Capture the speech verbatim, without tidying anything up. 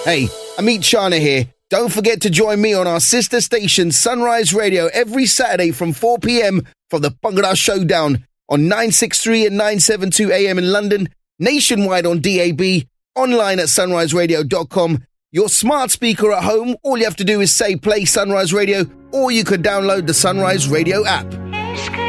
Hey, Amit Shana here. Don't forget to join me on our sister station Sunrise Radio every Saturday from four p.m. for the Bhangra Showdown on nine sixty-three and nine seventy-two A M in London, nationwide on D A B, online at sunrise radio dot com. Your smart speaker at home, all you have to do is say play Sunrise Radio, or you could download the Sunrise Radio app.